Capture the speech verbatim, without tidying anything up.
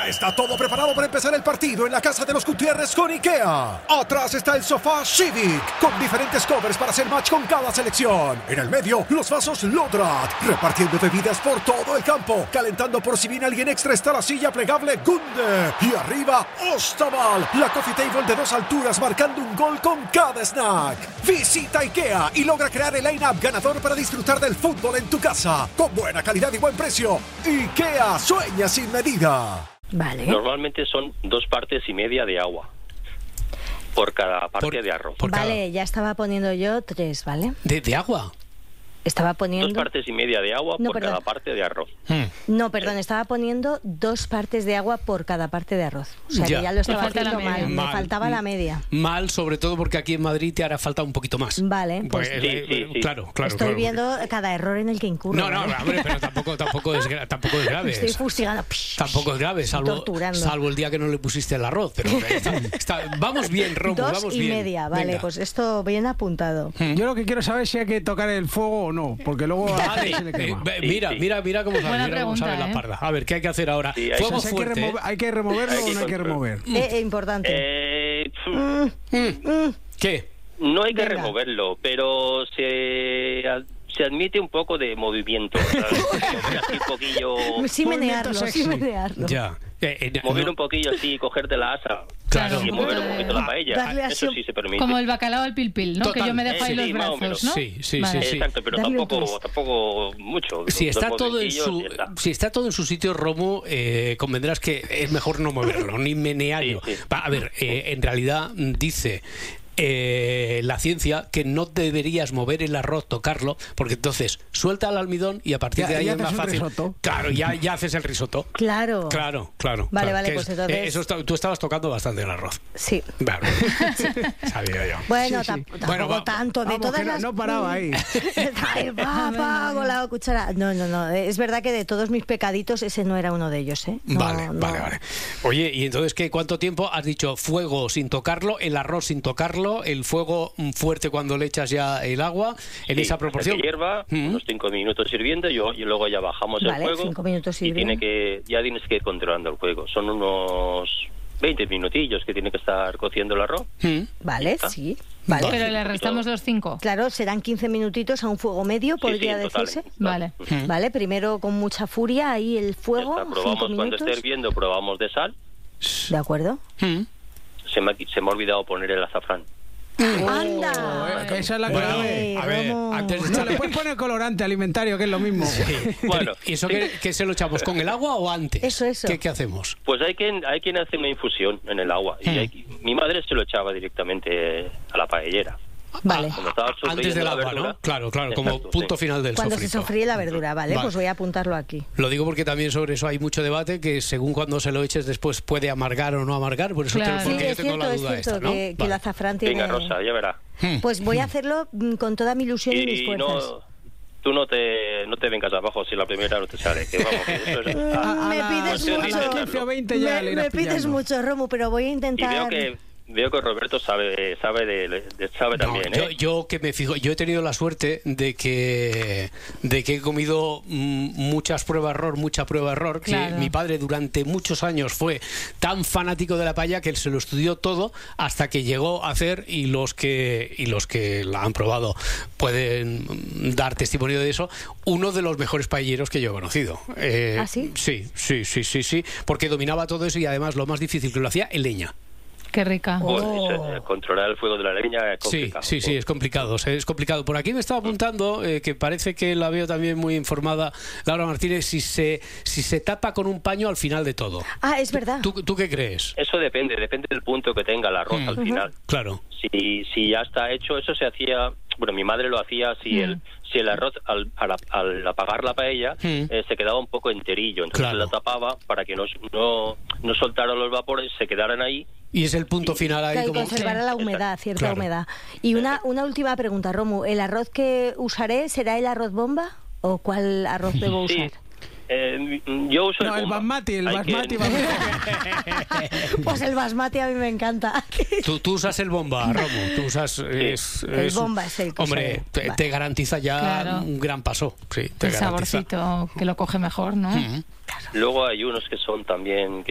Ya está todo preparado para empezar el partido en la casa de los Gutiérrez con IKEA. Atrás está el sofá Civic, con diferentes covers para hacer match con cada selección. En el medio, los vasos Lodrat, repartiendo bebidas por todo el campo. Calentando por si viene alguien extra está la silla plegable Gunde. Y arriba, Ostaval, la coffee table de dos alturas marcando un gol con cada snack. Visita IKEA y logra crear el line-up ganador para disfrutar del fútbol en tu casa. Con buena calidad y buen precio. IKEA, sueña sin medida. Vale. Normalmente son dos partes y media de agua por cada parte Por- de arroz. por cada- Vale, ya estaba poniendo yo tres, ¿vale? ¿De, de agua? Estaba poniendo... Dos partes y media de agua No, por perdón. cada parte de arroz. Hmm. No, perdón, estaba poniendo dos partes de agua por cada parte de arroz. O sea, Ya. que ya lo estaba Me falta haciendo la media. mal. Mal. Me faltaba la media. Mal, sobre todo porque aquí en Madrid te hará falta un poquito más. Vale, pues Pues, Sí, eh, sí, sí. Claro, claro. estoy claro. viendo cada error en el que incurro. No, no, ¿vale? hombre, pero tampoco, tampoco, es, gra- tampoco es grave. Estoy fustigando. Psh, Tampoco es grave, estoy salvo, torturando. salvo el día que no le pusiste el arroz. Pero está- está- vamos bien, Romu, Dos vamos y bien. media, vale, Venga. pues esto bien apuntado. Yo lo que quiero saber es si hay que tocar el fuego o no, porque luego a la Vale, gente se le eh, quema. ve- Sí, mira, sí. mira, mira cómo sabe, Buena mira cómo sabe pregunta, la ¿eh? parda. A ver, ¿qué hay que hacer ahora? Sí, hay Fuego O sea, hay, que fuerte. remover- ¿hay que removerlo Hay que o no hay que controlar. remover? Eh, eh, importante. Eh, Mm, mm. ¿Qué? no hay que Venga. removerlo, pero se, se admite un poco de movimiento. ¿Sabes? Mover así un poquillo, Sí Movimiento menearlo, sí sexy. menearlo. Ya. Eh, eh, mover no, un poquillo así, cogerte la asa Claro. y mover un Eh, poquito la paella. darle así Eso un- sí se permite. Como el bacalao al pil pil, ¿no? Total. Que yo me dejo Eh, ahí sí, los más o brazos, menos. ¿no? Sí, sí, Vale. sí, sí. Exacto, pero Darle un tampoco, twist. tampoco mucho. Si Dos está todo en movimientillos su y ya está. si está todo en su sitio, Romo, eh, convendrás que es mejor no moverlo ni menearlo. Sí, sí. Va, a ver, eh, en realidad mm, dice eh, la ciencia que no deberías mover el arroz, tocarlo, porque entonces suelta el almidón y a partir Ya- de ahí ya es más haces un fácil. risotto. Claro, ya, ya haces el risotto. Claro. Claro, claro. Vale, claro, vale, que pues es- entonces- eh, eso está- tú estabas tocando bastante el arroz. Sí. Vale. Sabía yo. Bueno, Sí, sí. tam- tampoco Bueno, va- tanto. De Vamos, todas que no- las... no paraba ahí. Ay, va, va, con la cuchara. No, no, no. Es verdad que de todos mis pecaditos ese no era uno de ellos, ¿eh? No, Vale, no. vale, vale. Oye, ¿y entonces qué? ¿Cuánto tiempo has dicho fuego sin tocarlo, el arroz sin tocarlo, el fuego mm, fuerte cuando le echas ya el agua, en Sí, esa hasta proporción? que hierva, Mm. unos cinco minutos hirviendo y, y luego ya bajamos Vale, el fuego. cinco minutos y hirviendo. tiene que, ya tienes que ir controlando el fuego. Son unos veinte minutillos que tiene que estar cociendo el arroz. Mm. Vale, ¿Ah? sí. Vale. Pero le restamos los cinco. Claro, serán quince minutitos a un fuego medio, Sí, podría sí, en total, decirse. en total. Vale. Mm. Vale, primero con mucha furia ahí el Ya fuego, está, cinco probamos cuando minutos. esté hirviendo, probamos de sal. De acuerdo. Mm. Se me, ha, se me ha olvidado poner el azafrán. ¡Anda! Eh, que esa es la Bueno, clave. a ver, Romo. antes de No, echarle- le puedes poner colorante alimentario, que es lo mismo. Bueno, ¿Y eso qué, qué se lo echamos con el agua o antes? Eso, eso. ¿Qué, qué hacemos? Pues hay quien, hay quien hace una infusión en el agua. Y Mm. hay- mi madre se lo echaba directamente a la paellera. Vale. Cuando estaba Antes sofriendo del la agua, verdura. ¿no? Claro, claro, como Exacto, punto sí. final del Cuando se sofrito. sofríe la verdura, vale, Vale. pues voy a apuntarlo aquí. Lo digo porque también sobre eso hay mucho debate, que según cuando se lo eches después puede amargar o no amargar, por eso te- Claro. Sí, porque yo es tengo cierto, la es duda cierto esta, ¿no? que, que Vale. el azafrán tiene... Venga, Rosa, ya verá. Pues voy a hacerlo mm, con toda mi ilusión y, mis Y fuerzas. no, tú no te, no te vengas abajo si la primera no te sale. Que vamos, que eso es- Mm, ah, me a pides las- a las mucho. quince o veinte ya me le irás me pides pillando. mucho, Romu, pero voy a y intentar... veo que veo que Roberto sabe sabe de, de- sabe No, también, yo, ¿eh? yo que me fijo, yo he tenido la suerte de que de que he comido mm, muchas prueba error, mucha prueba error, que Claro. mi padre durante muchos años fue tan fanático de la paella que él se lo estudió todo hasta que llegó a hacer, y los que y los que la han probado pueden mm, dar testimonio de eso, uno de los mejores paelleros que yo he conocido. Eh, ¿Ah, sí? Sí, sí, sí, sí, sí, porque dominaba todo eso y además lo más difícil que lo hacía en leña. Qué rica. Pues, Oh. eh, controlar el fuego de la leña es Sí, complicado. sí, sí, es complicado, es complicado. Por aquí me estaba apuntando, eh, que parece que la veo también muy informada, Laura Martínez, si se si se tapa con un paño al final de todo. Ah, es verdad. ¿Tú, tú qué crees? Eso depende, depende del punto que tenga el arroz Mm. al final. Claro. Si, si ya está hecho, eso se hacía, bueno, mi madre lo hacía si el si el arroz al, al, al apagar la paella Mm. eh, se quedaba un poco enterillo, entonces Claro. la tapaba para que no, no, no soltaran los vapores, se quedaran ahí. Y es el punto final ahí Claro, y como... conservar Sí. la humedad, cierta Claro. humedad. Y una, una última pregunta, Romu. ¿El arroz que usaré será el arroz bomba o cuál arroz debo Sí. usar? Eh, yo uso No, el bomba. basmati, el Hay basmati. que- basmati. Pues el basmati a mí me encanta. Tú, tú usas el bomba, Romo. Tú usas... Es, El es- bomba es el que Hombre, usaré. te, Vale. te garantiza ya Claro. un gran paso. Sí, te El garantiza. saborcito que lo coge mejor, ¿no? Mm. Luego hay unos que son también